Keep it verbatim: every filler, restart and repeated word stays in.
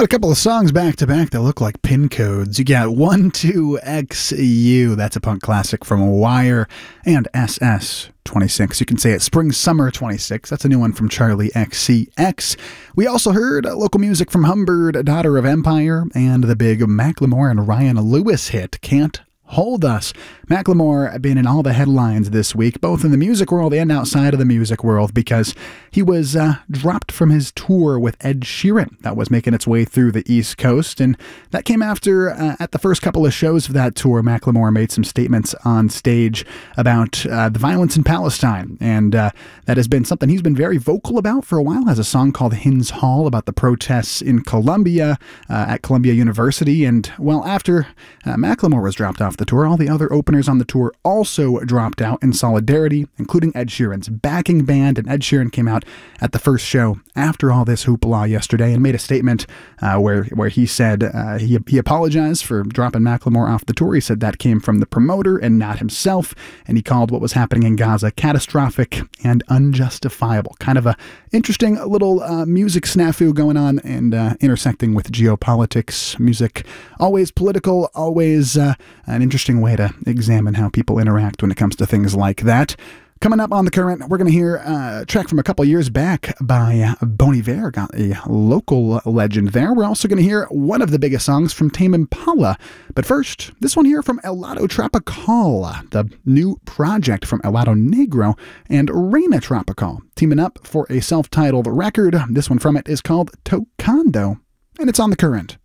A couple of songs back to back that look like pin codes. You got one two X U, that's a punk classic from Wire, and S S twenty-six. You can say it Spring Summer twenty-six. That's a new one from Charlie X C X. We also heard local music from Humbird, Daughter of Empire, and the big Macklemore and Ryan Lewis hit, Can't Hold Us. Macklemore been in all the headlines this week, both in the music world and outside of the music world, because he was uh, dropped from his tour with Ed Sheeran that was making its way through the East Coast, and that came after, uh, at the first couple of shows of that tour, Macklemore made some statements on stage about uh, the violence in Palestine, and uh, that has been something he's been very vocal about for a while. Has a song called Hins Hall about the protests in Columbia, uh, at Columbia University, and well, after uh, Macklemore was dropped off the tour, all the other openers on the tour also dropped out in solidarity, including Ed Sheeran's backing band, and Ed Sheeran came out at the first show after all this hoopla yesterday and made a statement uh, where where he said uh, he, he apologized for dropping Macklemore off the tour. He said that came from the promoter and not himself, and he called what was happening in Gaza catastrophic and unjustifiable. Kind of a interesting little uh, music snafu going on and uh, intersecting with geopolitics. Music, always political, always uh, an interesting way to examine how people interact when it comes to things like that. Coming up on The Current, we're going to hear a track from a couple years back by Bon Iver, got a local legend there. We're also going to hear one of the biggest songs from Tame Impala. But first, this one here from El Lado Tropical, the new project from El Lado Negro and Reina Tropical, teaming up for a self-titled record. This one from it is called Tocando, and it's on The Current.